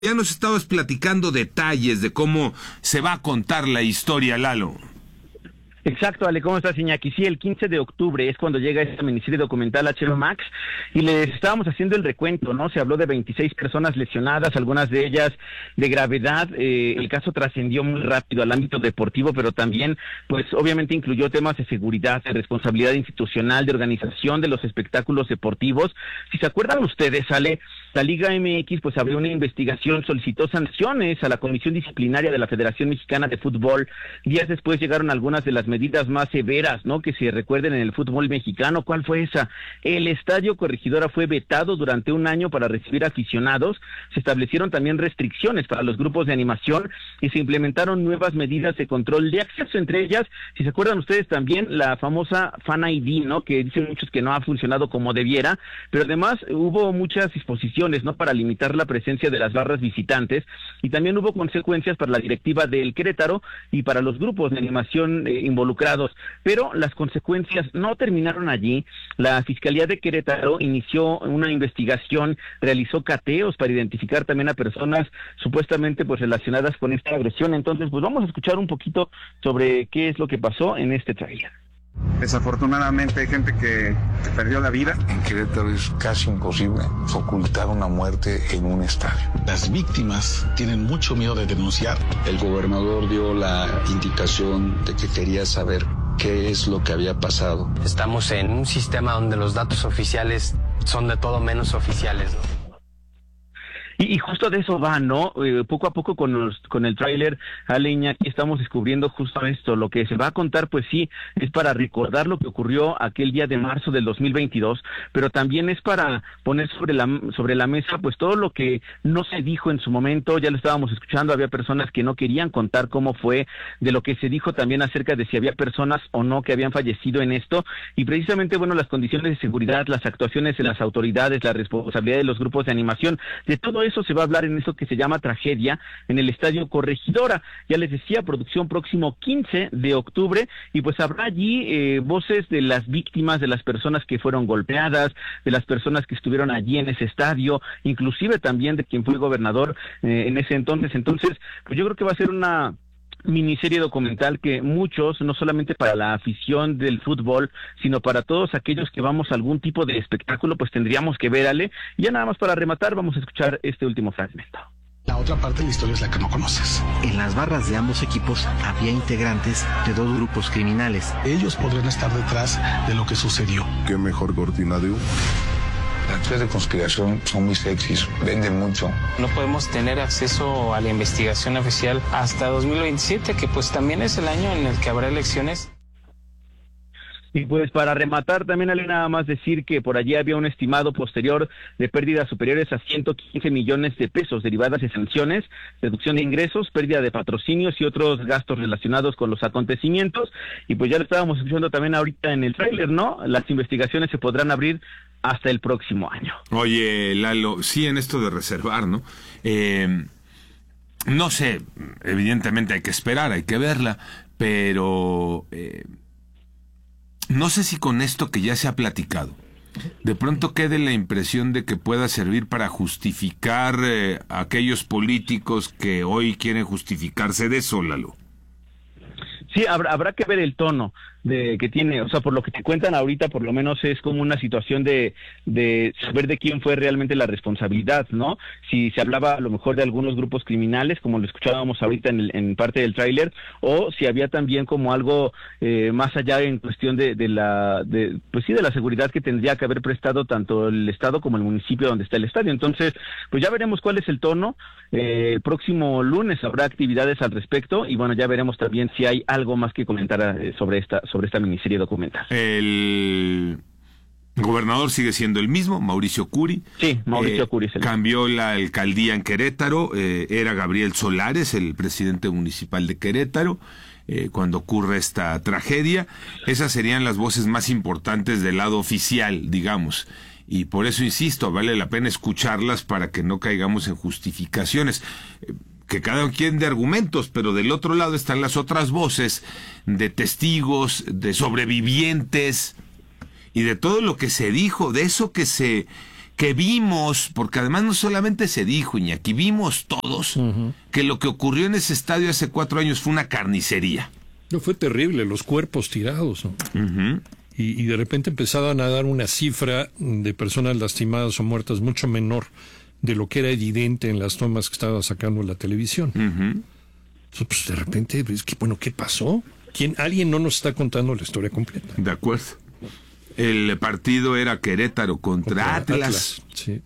Ya nos estabas platicando detalles de cómo se va a contar la historia, Lalo. Exacto, Ale, ¿cómo estás, Iñaki? Sí, el 15 de octubre es cuando llega esta miniserie documental HBO Max y les estábamos haciendo el recuento, ¿no? Se habló de 26 personas lesionadas, algunas de ellas de gravedad. El caso trascendió muy rápido al ámbito deportivo, pero también, pues, obviamente incluyó temas de seguridad, de responsabilidad institucional, de organización de los espectáculos deportivos. Si se acuerdan ustedes, Ale, la Liga MX, pues, abrió una investigación, solicitó sanciones a la Comisión Disciplinaria de la Federación Mexicana de Fútbol. Días después llegaron algunas de las medidas más severas, ¿no?, que se recuerden en el fútbol mexicano. ¿Cuál fue esa? El Estadio Corregidora fue vetado durante un año para recibir aficionados. Se establecieron también restricciones para los grupos de animación y se implementaron nuevas medidas de control de acceso, entre ellas, si se acuerdan ustedes, también la famosa Fan ID, ¿no?, que dicen muchos que no ha funcionado como debiera, pero además hubo muchas disposiciones, ¿no?, para limitar la presencia de las barras visitantes, y también hubo consecuencias para la directiva del Querétaro y para los grupos de animación involucrados, pero las consecuencias no terminaron allí. La Fiscalía de Querétaro inició una investigación, realizó cateos para identificar también a personas supuestamente pues relacionadas con esta agresión. Entonces, pues vamos a escuchar un poquito sobre qué es lo que pasó en este tráiler. Desafortunadamente hay gente que perdió la vida. En Querétaro es casi imposible ocultar una muerte en un estadio. Las víctimas tienen mucho miedo de denunciar. El gobernador dio la indicación de que quería saber qué es lo que había pasado. Estamos en un sistema donde los datos oficiales son de todo menos oficiales, ¿no? Y justo de eso va, ¿no? Poco a poco con el tráiler, Ale, Iñaki, estamos descubriendo justo esto. Lo que se va a contar, pues sí, es para recordar lo que ocurrió aquel día de marzo del 2022, pero también es para poner sobre la mesa, pues todo lo que no se dijo en su momento. Ya lo estábamos escuchando, había personas que no querían contar cómo fue, de lo que se dijo también acerca de si había personas o no que habían fallecido en esto, y precisamente, bueno, las condiciones de seguridad, las actuaciones de las autoridades, la responsabilidad de los grupos de animación, de todo eso se va a hablar en eso que se llama Tragedia, en el Estadio Corregidora. Ya les decía, producción próximo 15 de octubre, y pues habrá allí voces de las víctimas, de las personas que fueron golpeadas, de las personas que estuvieron allí en ese estadio, inclusive también de quien fue gobernador en ese entonces. Entonces, pues yo creo que va a ser una miniserie documental que muchos, no solamente para la afición del fútbol, sino para todos aquellos que vamos a algún tipo de espectáculo, pues tendríamos que ver, Ale. Y ya nada más para rematar, vamos a escuchar este último fragmento. La otra parte de la historia es la que no conoces. En las barras de ambos equipos había integrantes de dos grupos criminales. Ellos podrían estar detrás de lo que sucedió. Qué mejor cortina de humo. Las teorías de conspiración son muy sexys, venden mucho. No podemos tener acceso a la investigación oficial hasta 2027, que pues también es el año en el que habrá elecciones. Y pues para rematar también, Ale, nada más decir que por allí había un estimado posterior de pérdidas superiores a 115 millones de pesos derivadas de sanciones, reducción de ingresos, pérdida de patrocinios y otros gastos relacionados con los acontecimientos. Y pues ya lo estábamos escuchando también ahorita en el tráiler, ¿no? Las investigaciones se podrán abrir hasta el próximo año. Oye, Lalo, sí, en esto de reservar, ¿no? No sé, evidentemente hay que esperar, hay que verla, pero no sé si con esto que ya se ha platicado, de pronto quede la impresión de que pueda servir para justificar a aquellos políticos que hoy quieren justificarse de eso, Lalo. Sí, habrá que ver el tono de que tiene, o sea, por lo que te cuentan ahorita, por lo menos es como una situación de saber de quién fue realmente la responsabilidad, ¿no? Si se hablaba a lo mejor de algunos grupos criminales, como lo escuchábamos ahorita en parte del tráiler, o si había también como algo más allá en cuestión de la seguridad que tendría que haber prestado tanto el Estado como el municipio donde está el estadio. Entonces, pues ya veremos cuál es el tono. El próximo lunes habrá actividades al respecto, y bueno, ya veremos también si hay algo más que comentar sobre esta miniserie documental. El gobernador sigue siendo el mismo, Mauricio Curi. Sí, Mauricio Curi. Cambió la alcaldía en Querétaro, era Gabriel Solares, el presidente municipal de Querétaro, cuando ocurre esta tragedia. Esas serían las voces más importantes del lado oficial, digamos. Y por eso insisto, vale la pena escucharlas para que no caigamos en justificaciones. Que cada quien de argumentos, pero del otro lado están las otras voces de testigos, de sobrevivientes y de todo lo que se dijo, de eso que que vimos, porque además no solamente se dijo, Iñaki, vimos todos que lo que ocurrió en ese estadio hace 4 años fue una carnicería. No, fue terrible, los cuerpos tirados, ¿no? Y de repente empezaban a dar una cifra de personas lastimadas o muertas mucho menor de lo que era evidente en las tomas que estaba sacando la televisión. Entonces, pues, de repente, ¿qué pasó? Alguien no nos está contando la historia completa. De acuerdo. El partido era Querétaro contra Atlas. Sí.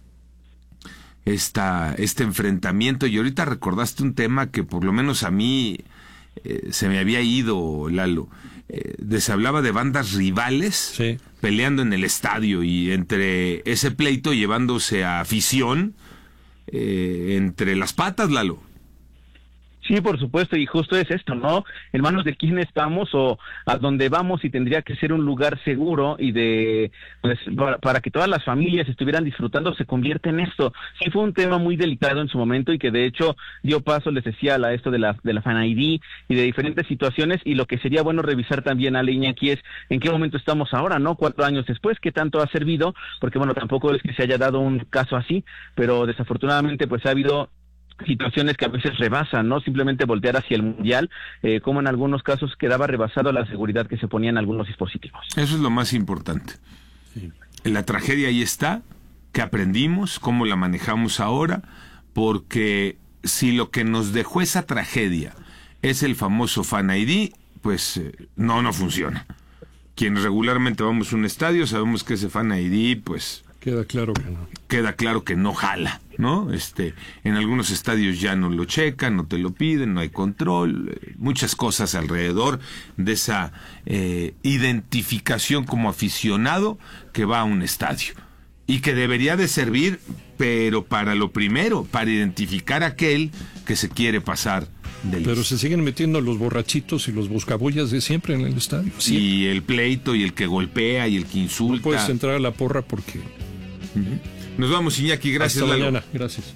Este enfrentamiento, y ahorita recordaste un tema que por lo menos a mí se me había ido, Lalo. Se hablaba de bandas rivales peleando en el estadio, y entre ese pleito llevándose a afición entre las patas, Lalo. Sí, por supuesto, y justo es esto, ¿no? En manos de quién estamos o a dónde vamos, y tendría que ser un lugar seguro y para que todas las familias estuvieran disfrutando, se convierte en esto. Sí, fue un tema muy delicado en su momento y que de hecho dio paso, les decía, a esto de la Fan ID y de diferentes situaciones, y lo que sería bueno revisar también, Ale, Iñaki, es en qué momento estamos ahora, ¿no? 4 años después, ¿qué tanto ha servido? Porque bueno, tampoco es que se haya dado un caso así, pero desafortunadamente pues ha habido situaciones que a veces rebasan, ¿no? Simplemente voltear hacia el mundial, como en algunos casos quedaba rebasado la seguridad que se ponía en algunos dispositivos. Eso es lo más importante. Sí. La tragedia ahí está, que aprendimos, cómo la manejamos ahora, porque si lo que nos dejó esa tragedia es el famoso Fan ID, pues no funciona. Quienes regularmente vamos a un estadio sabemos que ese Fan ID, pues queda claro que no. Queda claro que no jala, ¿no? En algunos estadios ya no lo checan, no te lo piden, no hay control, muchas cosas alrededor de esa identificación como aficionado que va a un estadio. Y que debería de servir, pero para lo primero, para identificar a aquel que se quiere pasar del... Pero se siguen metiendo los borrachitos y los buscabullas de siempre en el estadio. Siempre. Y el pleito, y el que golpea, y el que insulta. No puedes entrar a la porra porque... Nos vamos, Iñaki, gracias. Hasta mañana, gracias.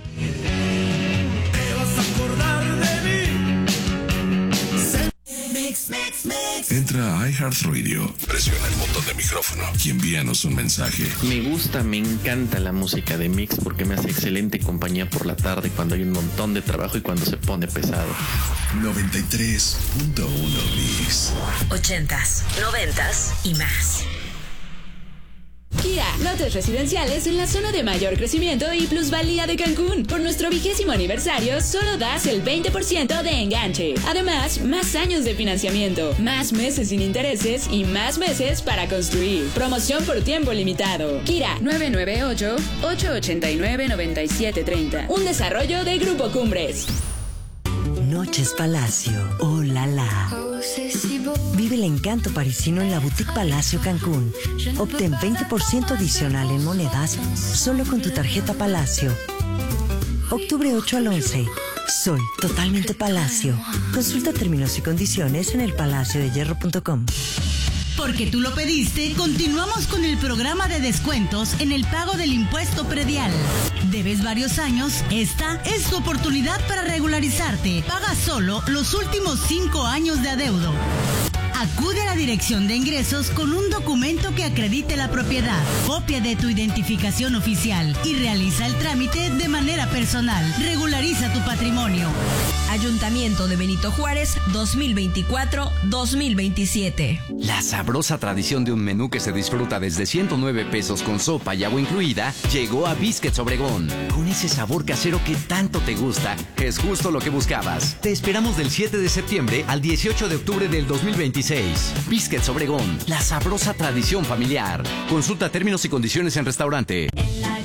Entra a iHeartRadio, presiona el botón de micrófono y envíanos un mensaje. Me encanta la música de Mix porque me hace excelente compañía por la tarde cuando hay un montón de trabajo y cuando se pone pesado. 93.1 Mix. 80s, 90s y más. Kia, lotes residenciales en la zona de mayor crecimiento y plusvalía de Cancún. Por nuestro 20º aniversario, solo das el 20% de enganche. Además, más años de financiamiento, más meses sin intereses y más meses para construir. Promoción por tiempo limitado. Kira, 998-889-9730. Un desarrollo de Grupo Cumbres. Noches Palacio, oh la la. Vive el encanto parisino en la Boutique Palacio Cancún. Obtén 20% adicional en monedas solo con tu tarjeta Palacio. Octubre 8 al 11. Soy totalmente Palacio. Consulta términos y condiciones en elpalaciodehierro.com. Porque tú lo pediste, continuamos con el programa de descuentos en el pago del impuesto predial. ¿Debes varios años? Esta es tu oportunidad para regularizarte. Paga solo los últimos 5 años de adeudo. Acude a la Dirección de Ingresos con un documento que acredite la propiedad, copia de tu identificación oficial y realiza el trámite de manera personal. Regulariza tu patrimonio. Ayuntamiento de Benito Juárez, 2024-2027. La sabrosa tradición de un menú que se disfruta desde 109 pesos con sopa y agua incluida llegó a Biscuits Obregón. Con ese sabor casero que tanto te gusta, es justo lo que buscabas. Te esperamos del 7 de septiembre al 18 de octubre del 2026. Biscuits Obregón, la sabrosa tradición familiar. Consulta términos y condiciones en restaurante.